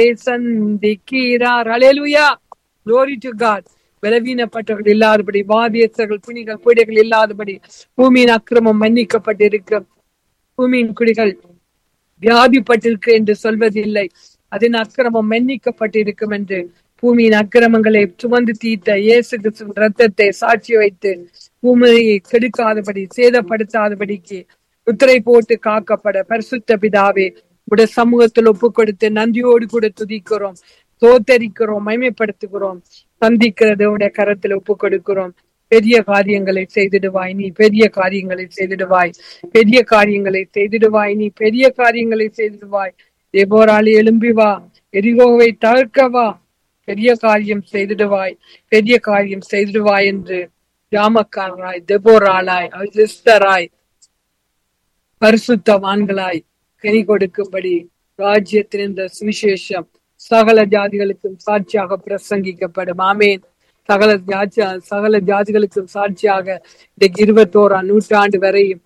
சந்திக்கிறார். ஹல்லேலூயா, glory to God. பலவீனப்பட்டவர்கள் இல்லாதபடி, வாதியஸ்தர்கள், பிணிகள், பீடைகள் இல்லாதபடி, பூமியின் அக்கிரமம் மன்னிக்கப்பட்டிருக்க, பூமியின் குடிகள் வியாதிப்பட்டிருக்கு என்று சொல்வதில்லை. அதன் அக்கிரமம் மன்னிக்கப்பட்டிருக்கும் என்று பூமியின் அக்கிரமங்களை சுமந்து தீர்த்த இயேசு கிறிஸ்துவின் ரத்தத்தை சாட்சி வைத்து பூமியை கெடுக்காதபடி, சேதப்படுத்தாதபடிக்கு முத்திரை போட்டு காக்கப்பட பரிசுத்த பிதாவே உடைய சமூகத்தில் ஒப்பு கொடுத்து நன்றியோடு கூட துதிக்கிறோம், தோத்தரிக்கிறோம், மகிமைப்படுத்துகிறோம். சந்திக்கிறது உடைய கரத்தில் ஒப்பு கொடுக்கிறோம். பெரிய காரியங்களை செய்திடுவாய் நீ, பெரிய காரியங்களை செய்திடுவாய், பெரிய காரியங்களை செய்திடுவாய் நீ, பெரிய காரியங்களை செய்திடுவாய். தேபோராளி எழும்பி வா, எரிகோவை தவிர்க்கவா, பெரிய காரியம் செய்திடுவாய், பெரிய காரியம் செய்திடுவாய் என்று ஜாமக்காரராய், தெபோராளாய், எஸ்தராய், பரிசுத்தவான்களாய் கனி கொடுக்கும்படி ராஜ்யத்தின் இந்த சுவிசேஷம் சகல ஜாதிகளுக்கும் சாட்சியாக பிரசங்கிக்கப்படும். ஆமேன். சகல ஜாதிகளுக்கும் சாட்சியாக இன்றைக்கு 21ஆம் நூற்றாண்டு வரையும்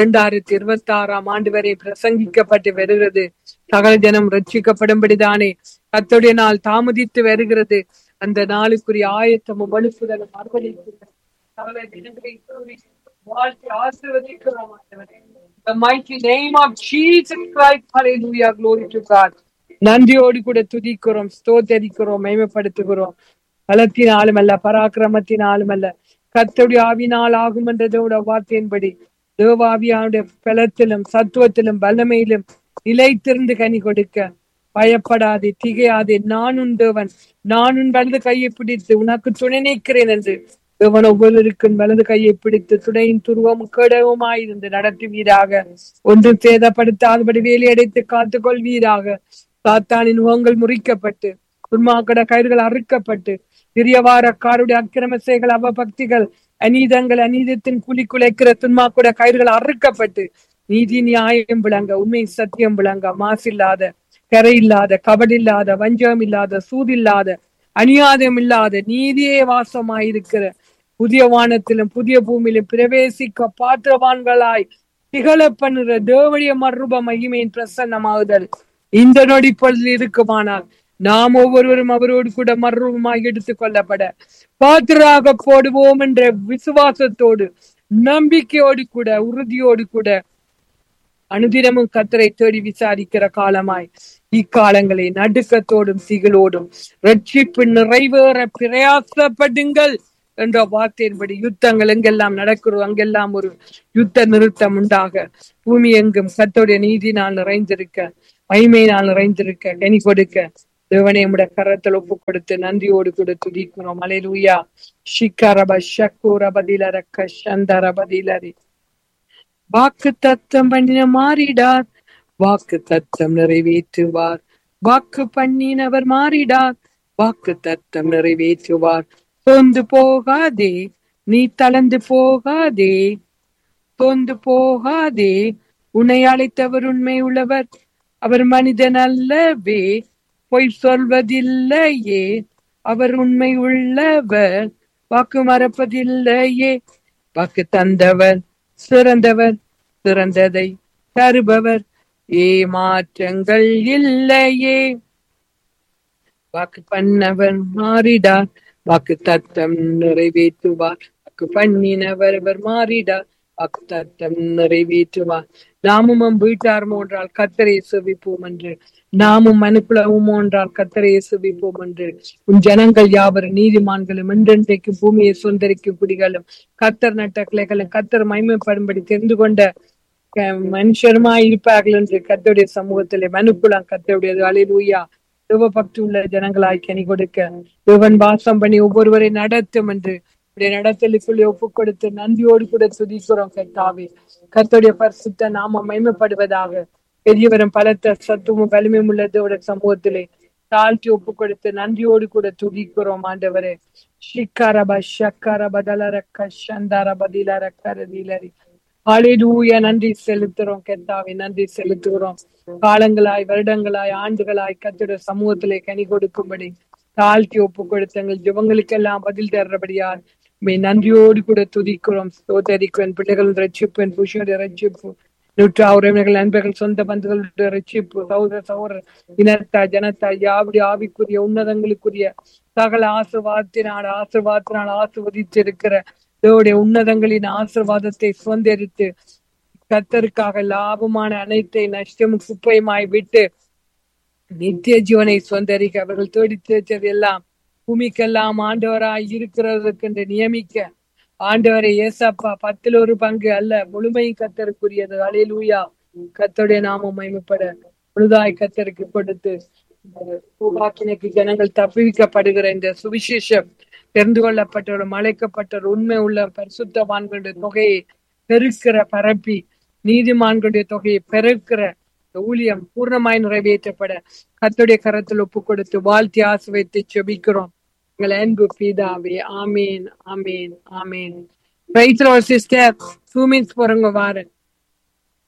2026ஆம் ஆண்டு வரை பிரசங்கிக்கப்பட்டு வருகிறது. சகல ஜனம் ரட்சிக்கப்படும்படிதானே கர்த்தருடைய நாள் தாமதித்து வருகிறது. அந்த நாளுக்குரிய ஆயத்தமும் வலுப்புதலும் அர்ப்பணிப்பும் சகல ஜனங்களை வாழ்த்தி ஆசீர்வதிக்கிறோம். The mighty name of Jesus Christ. Hallelujah, glory to God. நன்றியோடு கூட துதிக்கிறோம், ஸ்தோத்தரிக்கிறோம், மகிமைப்படுத்துகிறோம். பலத்தினாலும் அல்ல, பராக்கிரமத்தினாலும் அல்ல, கர்த்தருடைய ஆவினால் ஆகும் என்றதோட வார்த்தையின்படி தேவாவியானுடைய பலத்திலும் சத்துவத்திலும் வல்லமையிலும் நிலைத்திருந்து கனி கொடுக்க பயப்படாதே, திகையாதே. நான் உன் தேவன், நான் உன் வலது கையை பிடித்து உனக்கு துணை நிற்கிறேன் என்று தேவன் ஒவ்வொருவருக்கும் வலது கையை பிடித்து துணையின் துருவமும் கேடவுமாயிருந்து நடத்துவீராக. ஒன்றும் சேதப்படுத்தாதபடி வேலையடைத்து காத்துக் கொள்வீராக. சாத்தானின் முகங்கள் முறிக்கப்பட்டு, துன்மாக்கட கயிறுகள் அறுக்கப்பட்டு, திரியவாரக்காருடைய அக்கிரம செய்கள், அவபக்திகள், அநீதங்கள், அநீதத்தின் குழி குலைக்கிற துன்மாக்குட கயிறுகள் அறுக்கப்பட்டு, நீதி நியாயம் விளங்க, உண்மை சத்தியம் விளங்க, மாசில்லாத, கரையில்லாத, கபடில்லாத, வஞ்சகம் இல்லாத, சூதில்லாத, அநியாதம் இல்லாத நீதியே வாசமாயிருக்கிற புதிய வானத்திலும் புதிய பூமியிலும் பிரவேசிக்க பாத்திரவான்களாய் திகழ பண்ணுற தேவடைய மறுரூப மகிமையின் பிரசன்னமாகுதல் இந்த நொடிப்பொழுதில் இருக்குமானால் நாம் ஒவ்வொருவரும் அவரோடு கூட மறுரூபமாக எடுத்துக் கொள்ளப்பட பாத்திராக போடுவோம் என்ற விசுவாசத்தோடு, நம்பிக்கையோடு கூட, உறுதியோடு கூட அனுதினமும் கர்த்தரை தேடி விசாரிக்கிற காலமாய் இக்காலங்களை நடுக்கத்தோடும் திகிலோடும் ரட்சிப்பு நிறைவேற பிரயாசப்படுங்கள் என்ற வார்த்தையின்படி யுத்தங்கள் எங்கெல்லாம் நடக்கிறோம் அங்கெல்லாம் ஒரு யுத்த நிறுத்தம் உண்டாக, பூமி எங்கும் கர்த்தருடைய நீதினால் நிறைந்திருக்க, மகிமையினால் நிறைந்திருக்க, கனி கொடுக்க தேவனே உம்முடைய கரத்தில் ஒப்பு கொடுத்து நன்றியோடு கூட துதிக்கிறோம். அல்லேலூயா. ஷிக்கரப ஷக்கூரபதிலரக்க சந்தரபதிலரி. வாக்கு தத்தம் பண்ணின மாறிடார், வாக்கு தத்தம் நிறைவேற்றுவார். வாக்கு பண்ணினவர் மாறிடார், வாக்கு தத்தம் நிறைவேற்றுவார். சோர்ந்து போகாதே, நீ தளர்ந்து போகாதே, சோர்ந்து போகாதே. உன்னை அழைத்தவர் உண்மை உள்ளவர், அவர் மனிதன் அல்லவே, பொய் சொல்வதில்லையே, அவர் உண்மை உள்ளவர், வாக்கு மறப்பதில்லையே. வாக்கு தந்தவர் சிறந்தவர், சிறந்ததை தருபவர், ஏமாற்றங்கள் இல்லையே. வாக்கு பண்ணவர் மாறிடார், வாக்கு தத்தம் நிறைவேற்றுவார். வாக்கு பண்ணினவர் அவர் மாறிடார், வாக்கு தத்தம் நிறைவேற்றுவார். நாமும் வீட்டார் என்றால் கர்த்தரை செவிப்போம் என்று, நாமும் மனுக்குலவும் என்றால் கர்த்தரை செவிப்போம் என்று, உன் ஜனங்கள் யாவரும் நீதிமான்களும் என்றென்றைக்கு பூமியை சுந்தரிக்கும் குடிகளும் கர்த்தர் நட்ட கிளைகளும் கர்த்தர் மகிமைப்படும்படி தெரிந்து கொண்ட மனுஷருமாய் இருப்பார்கள் என்று கர்த்தருடைய சமூகத்திலே மனுக்குலம் கர்த்தருடையது. அல்லேலூயா. தேவ பக்தி உள்ள ஜனங்களாய் கனி கொடுக்க தேவன் வாசம் பண்ணி ஒவ்வொருவரை நடத்தும் என்று நடத்தலுக்குள்ளே ஒப்பு கொடுத்து நன்றியோடு கூட துதிக்கிறோம். கர்த்தாவே, கர்த்தருடைய பரிசுத்த நாமம் மகிமைப்படுவதாக. பெரியவரும் பலத்த சத்துவமும் வலிமையும் உள்ள தேவனுடைய சமூகத்திலே தாழ்த்தி ஒப்பு கொடுத்து நன்றியோடு கூட துதிக்கிறோம். ஆண்டவரே, ஷிக்கரப ஷக்கரபதலரக்க சந்தரபதிலரக்கரதிலரி. ஹல்லேலூயா. நன்றி செலுத்துறோம் கர்த்தாவே, நன்றி செலுத்துகிறோம். காலங்களாய், வருடங்களாய், ஆண்டுகளாய் கர்த்தருடைய சமூகத்திலே கனி கொடுக்கும்படி தாழ்த்தி ஒப்பு கொடுத்து எங்கள் ஜெபங்களுக்கெல்லாம் பதில் தர்றபடியால் நன்றியோடு கூட துதிக்கிறோம், ஸ்தோத்தரிக்கிறோம். பிள்ளைகள் ரட்சிப்பு, புருஷனுடைய ரட்சிப்பு, உறவினர்கள் நண்பர்கள் சொந்த பந்துகளுடைய ரட்சிப்பு சகோதர சகோதர இனத்தா ஜனத்தா யாவுடைய ஆவிக்குரிய உன்னதங்களுக்குரிய சகல ஆசீர்வாதத்தினால் ஆசீர்வதித்திருக்கிற தேவனுடைய உன்னதங்களின் ஆசீர்வாதத்தை சுதந்திரித்து கர்த்தருக்காக லாபமான அனைத்தை நஷ்டமும் குப்பையுமாய் விட்டு நித்திய ஜீவனை சுதந்திரிக்க அவர்கள் தேடி தேய்ச்சது எல்லாம் பூமிக்கெல்லாம் ஆண்டவராய் இருக்கிறதுக்கு என்று நியமிக்க ஆண்டவரை ஏசப்பா 10% அல்ல முழுமையும் கர்த்தருக்குரியது. அல்லேலூயா. கர்த்தருடைய நாமம் மகிமைப்பட முழுதாய் கர்த்தருக்கு கொடுத்து பூபாக்கினைக்கு ஜனங்கள் தப்புவிக்கப்படுகிற இந்த சுவிசேஷம் தெரிந்து கொள்ளப்பட்ட மலைக்கப்பட்ட உண்மை உள்ள பரிசுத்தவான்களுடைய தொகையை பெருக்கிற பரப்பி நீதிமான்களுடைய தொகையை பெருக்கிற ஊழியம் பூர்ணமாய் நிறைவேற்றப்பட கர்த்தருடைய கரத்தில் ஒப்பு கொடுத்து வாழ்த்தி ஆசீர்வதித்து ஜெபிக்கிறோம் எங்கள் அன்பு பிதாவே. ஆமேன் ஆமேன் ஆமேன். Praise the Lord sister. 2 minutes போறவங்க வாரேன்.